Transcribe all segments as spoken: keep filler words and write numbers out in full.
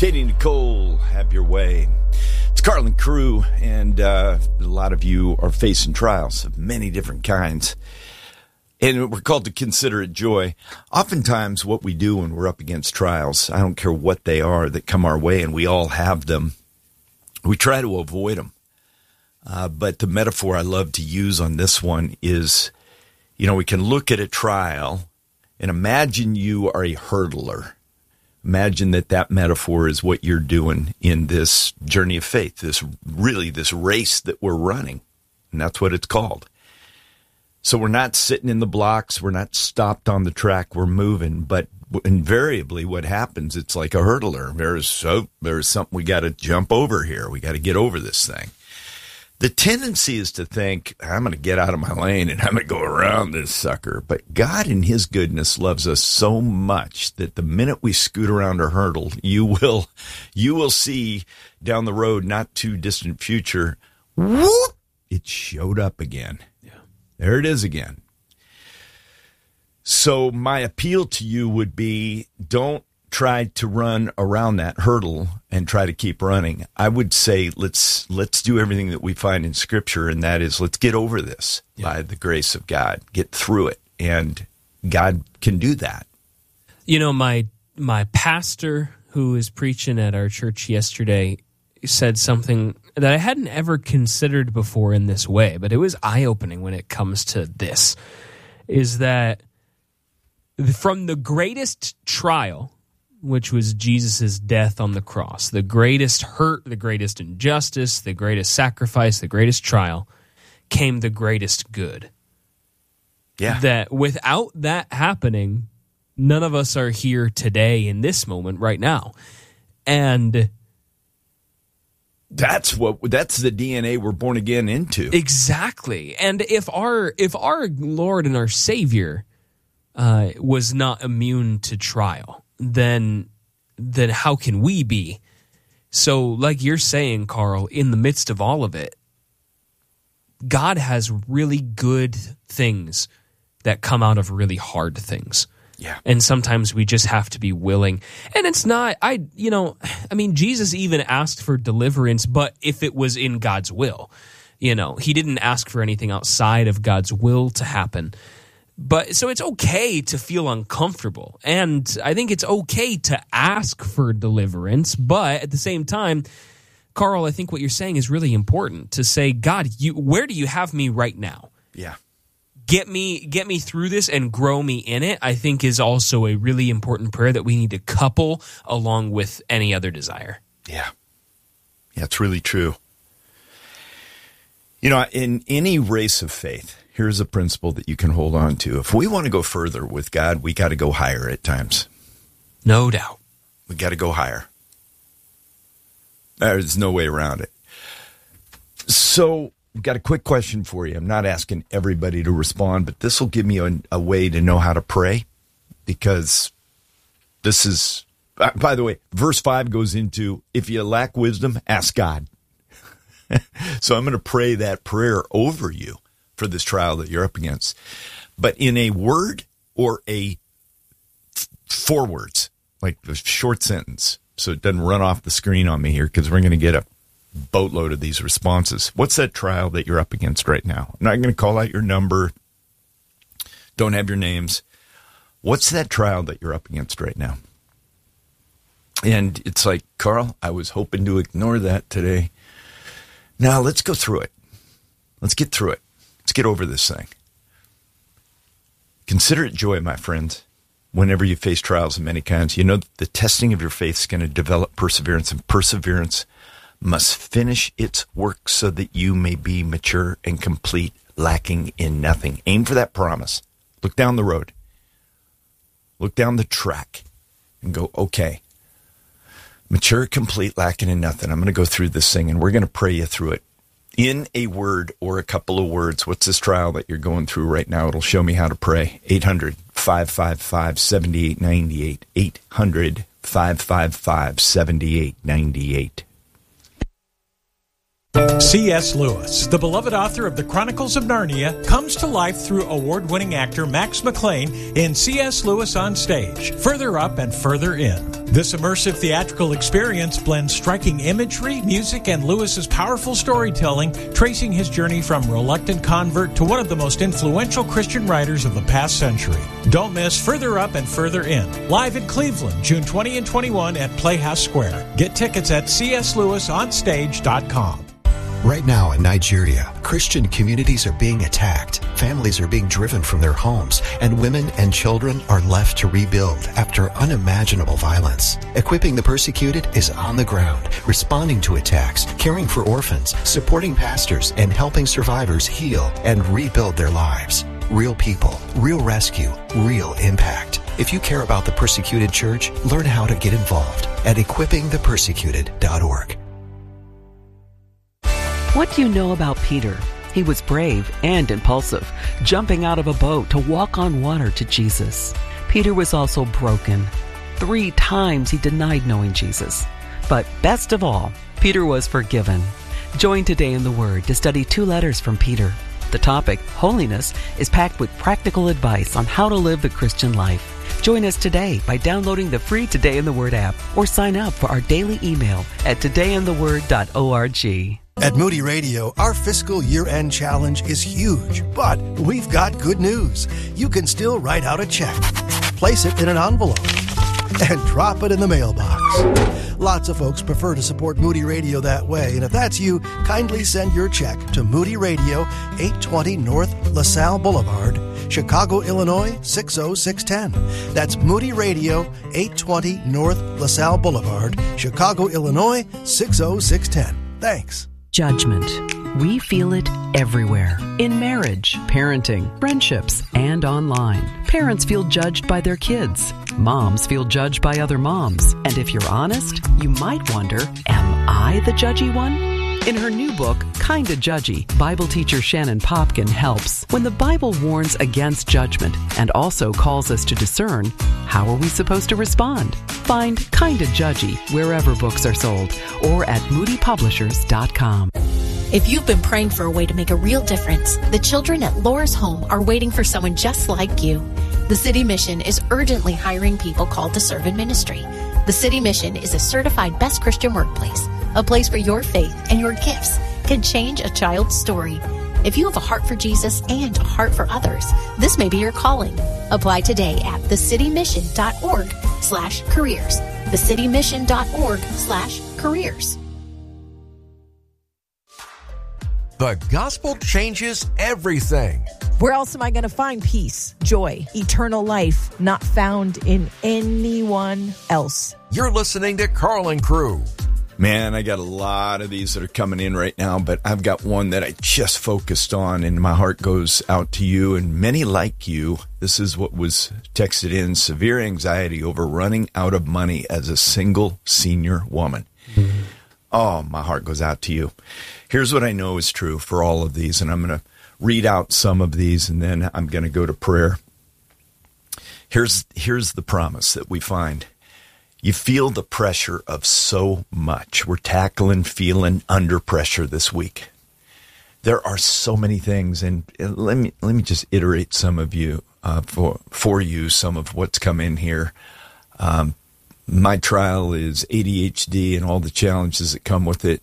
Katie Nicole, have your way. It's Carlin Crew, and uh, a lot of you are facing trials of many different kinds. And we're called to consider it joy. Oftentimes what we do when we're up against trials, I don't care what they are that come our way, and we all have them, we try to avoid them. Uh, but the metaphor I love to use on this one is, you know, we can look at a trial and imagine you are a hurdler. Imagine that that metaphor is what you're doing in this journey of faith, this really this race that we're running, and that's what it's called. So we're not sitting in the blocks, we're not stopped on the track, we're moving, but invariably what happens, it's like a hurdler. There's, oh, there's something we got to jump over here, we got to get over this thing. The tendency is to think, I'm going to get out of my lane and I'm going to go around this sucker. But God in his goodness loves us so much that the minute we scoot around a hurdle, you will you will see down the road, not too distant future, whoop, it showed up again. Yeah. There it is again. So my appeal to you would be, don't try to run around that hurdle and try to keep running. I would say let's let's do everything that we find in Scripture, and that is let's get over this yeah. by the grace of God, get through it, and God can do that. You know, my my pastor who was preaching at our church yesterday said something that I hadn't ever considered before in this way, but it was eye-opening when it comes to this, is that from the greatest trial, which was Jesus' death on the cross, the greatest hurt, the greatest injustice, the greatest sacrifice, the greatest trial, came the greatest good. Yeah. That without that happening, none of us are here today in this moment right now. And that's what that's the D N A we're born again into. Exactly. And if our if our Lord and our Savior uh, was not immune to trial, then then how can we be? So like you're saying, Carl, in the midst of all of it, God has really good things that come out of really hard things. Yeah. And sometimes we just have to be willing. And it's not, I, you know, I mean, Jesus even asked for deliverance, but if it was in God's will, you know, he didn't ask for anything outside of God's will to happen. But so it's okay to feel uncomfortable, and I think it's okay to ask for deliverance, but at the same time, Carl, I think what you're saying is really important, to say, God, you, where do you have me right now? Yeah. Get me get me through this and grow me in it, I think is also a really important prayer that we need to couple along with any other desire. Yeah. Yeah, it's really true. You know, in any race of faith, here's a principle that you can hold on to. If we want to go further with God, we got to go higher at times. No doubt. We got to go higher. There's no way around it. So, I've got a quick question for you. I'm not asking everybody to respond, but this will give me a, a way to know how to pray, because this is, by the way, verse five goes into, if you lack wisdom, ask God. So I'm going to pray that prayer over you for this trial that you're up against. But in a word or a f- four words, like a short sentence, so it doesn't run off the screen on me here, because we're going to get a boatload of these responses. What's that trial that you're up against right now? I'm not going to call out your number. Don't have your names. What's that trial that you're up against right now? And it's like, Carl, I was hoping to ignore that today. Now let's go through it. Let's get through it. Let's get over this thing. Consider it joy, my friends, whenever you face trials of many kinds. You know that the testing of your faith is going to develop perseverance, and perseverance must finish its work so that you may be mature and complete, lacking in nothing. Aim for that promise. Look down the road. Look down the track and go, okay, mature, complete, lacking in nothing. I'm going to go through this thing, and we're going to pray you through it. In a word or a couple of words, what's this trial that you're going through right now? It'll show me how to pray. eight hundred, five five five, seven eight nine eight. eight hundred, five five five, seven eight nine eight. C S. Lewis, the beloved author of the Chronicles of Narnia, comes to life through award-winning actor Max McLean in C S. Lewis on Stage, Further Up and Further In. This immersive theatrical experience blends striking imagery, music, and Lewis's powerful storytelling, tracing his journey from reluctant convert to one of the most influential Christian writers of the past century. Don't miss Further Up and Further In, live in Cleveland, June twentieth and twenty-first at Playhouse Square. Get tickets at c s lewis on stage dot com. Right now in Nigeria, Christian communities are being attacked, families are being driven from their homes, and women and children are left to rebuild after unimaginable violence. Equipping the Persecuted is on the ground, responding to attacks, caring for orphans, supporting pastors, and helping survivors heal and rebuild their lives. Real people, real rescue, real impact. If you care about the Persecuted Church, learn how to get involved at equipping the persecuted dot org. What do you know about Peter? He was brave and impulsive, jumping out of a boat to walk on water to Jesus. Peter was also broken. Three times he denied knowing Jesus. But best of all, Peter was forgiven. Join Today in the Word to study two letters from Peter. The topic, holiness, is packed with practical advice on how to live the Christian life. Join us today by downloading the free Today in the Word app or sign up for our daily email at today in the word dot org. At Moody Radio, our fiscal year-end challenge is huge, but we've got good news. You can still write out a check, place it in an envelope, and drop it in the mailbox. Lots of folks prefer to support Moody Radio that way, and if that's you, kindly send your check to Moody Radio, eight twenty North LaSalle Boulevard, Chicago, Illinois, six oh six one oh. That's Moody Radio, eight twenty North LaSalle Boulevard, Chicago, Illinois, six oh six one oh. Thanks. Judgment. We feel it everywhere. In marriage, parenting, friendships, and online. Parents feel judged by their kids. Moms feel judged by other moms. And if you're honest, you might wonder, am I the judgy one? In her new book, Kinda Judgy, Bible teacher Shannon Popkin helps. When the Bible warns against judgment and also calls us to discern, how are we supposed to respond? Find Kinda Judgy wherever books are sold or at moody publishers dot com. If you've been praying for a way to make a real difference, the children at Laura's Home are waiting for someone just like you. The City Mission is urgently hiring people called to serve in ministry. The City Mission is a certified best Christian workplace, a place where your faith and your gifts can change a child's story. If you have a heart for Jesus and a heart for others, this may be your calling. Apply today at thecitymission.org slash careers. thecitymission.org slash careers. The gospel changes everything. Where else am I going to find peace, joy, eternal life, not found in anyone else? You're listening to Carlin Crew. Man, I got a lot of these that are coming in right now, but I've got one that I just focused on, and my heart goes out to you and many like you. This is what was texted in: severe anxiety over running out of money as a single senior woman. Mm-hmm. Oh, my heart goes out to you. Here's what I know is true for all of these, and I'm going to read out some of these, and then I'm going to go to prayer. Here's, here's the promise that we find. You feel the pressure of so much. We're tackling feeling under pressure this week. There are so many things, and let me let me just iterate some of you uh, for for you some of what's come in here. Um, my trial is A D H D and all the challenges that come with it.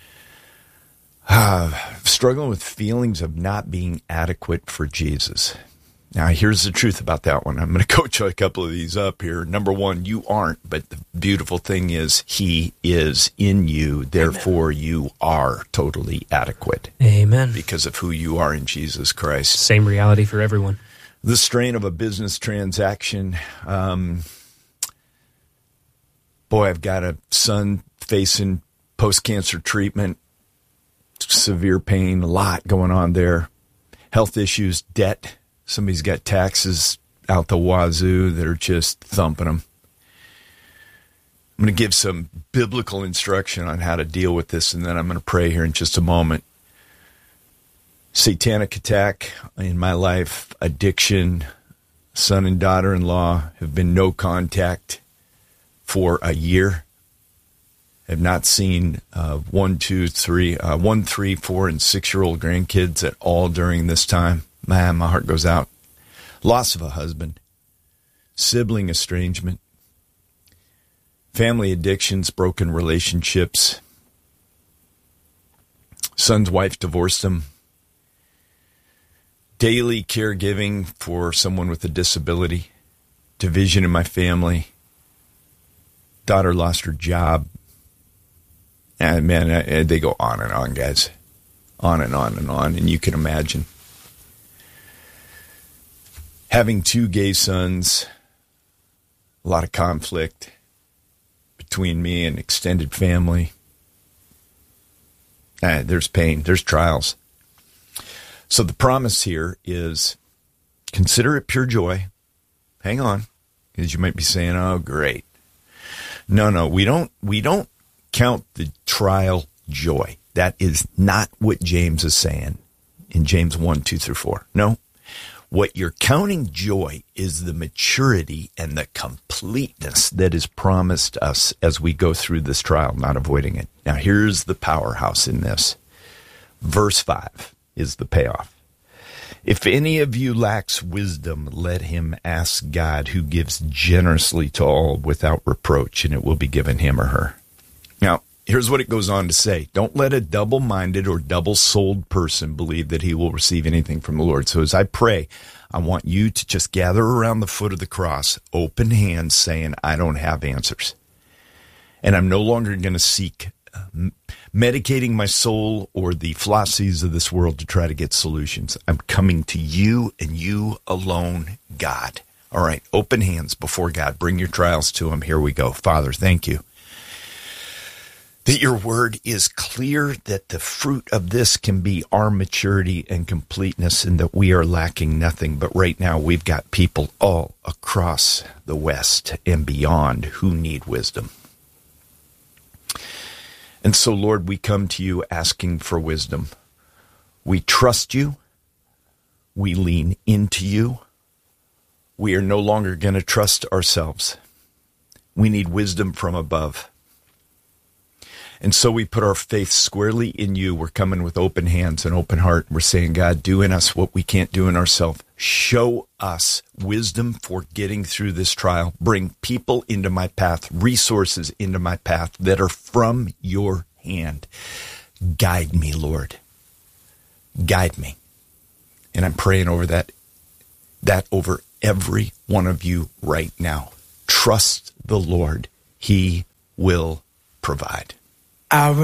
Uh, struggling with feelings of not being adequate for Jesus. Now, here's the truth about that one. I'm going to coach a couple of these up here. Number one, you aren't, but the beautiful thing is he is in you. Therefore, Amen. You are totally adequate. Amen. Because of who you are in Jesus Christ. Same reality for everyone. The strain of a business transaction. Um, boy, I've got a son facing post-cancer treatment, severe pain, a lot going on there. Health issues, debt. Somebody's got taxes out the wazoo that are just thumping them. I'm going to give some biblical instruction on how to deal with this, and then I'm going to pray here in just a moment. Satanic attack in my life, addiction, son and daughter-in-law have been no contact for a year. I've not seen uh, one, two, three, uh, one, three, four, and six-year-old grandkids at all during this time. Man, my heart goes out. Loss of a husband, sibling estrangement, family addictions, broken relationships. Son's wife divorced him. Daily caregiving for someone with a disability. Division in my family. Daughter lost her job. And man, they go on and on, guys. On and on and on. And you can imagine. Having two gay sons. A lot of conflict between me and extended family. Ah, there's pain. There's trials. So the promise here is consider it pure joy. Hang on. Because you might be saying, oh, great. No, no, we don't, we don't count the trial joy. That is not what James is saying in James one, two through four. No. What you're counting joy is the maturity and the completeness that is promised us as we go through this trial, not avoiding it. Now, here's the powerhouse in this. Verse five is the payoff. If any of you lacks wisdom, let him ask God, who gives generously to all without reproach, and it will be given him or her. Now, here's what it goes on to say. Don't let a double-minded or double-souled person believe that he will receive anything from the Lord. So as I pray, I want you to just gather around the foot of the cross, open hands, saying, I don't have answers. And I'm no longer going to seek uh, medicating my soul or the philosophies of this world to try to get solutions. I'm coming to you and you alone, God. All right, open hands before God. Bring your trials to him. Here we go. Father, thank you that your word is clear, that the fruit of this can be our maturity and completeness, and that we are lacking nothing. But right now we've got people all across the West and beyond who need wisdom. And so, Lord, we come to you asking for wisdom. We trust you. We lean into you. We are no longer going to trust ourselves. We need wisdom from above. And so we put our faith squarely in you. We're coming with open hands and open heart. We're saying, God, do in us what we can't do in ourselves. Show us wisdom for getting through this trial. Bring people into my path, resources into my path that are from your hand. Guide me, Lord. Guide me. And I'm praying over that, that over every one of you right now. Trust the Lord. He will provide. I